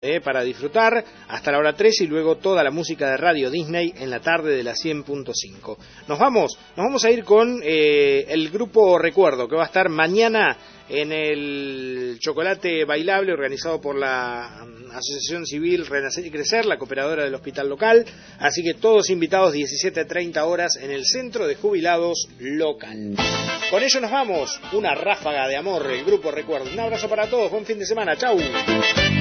para disfrutar hasta la hora 3 y luego toda la música de Radio Disney en la tarde de la 100.5. Nos vamos a ir con el grupo Recuerdo, que va a estar mañana en el Chocolate Bailable organizado por la Asociación Civil Renacer y Crecer, la cooperadora del hospital local. Así que todos invitados, 17:30 horas en el Centro de Jubilados local. Con ello nos vamos, una ráfaga de amor, el grupo Recuerdo. Un abrazo para todos, buen fin de semana, chau.